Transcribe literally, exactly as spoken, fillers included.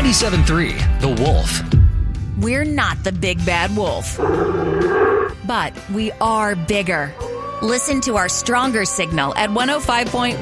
ninety-seven point three The Wolf. We're not the big bad wolf, but we are bigger. Listen to our stronger signal at one oh five point one.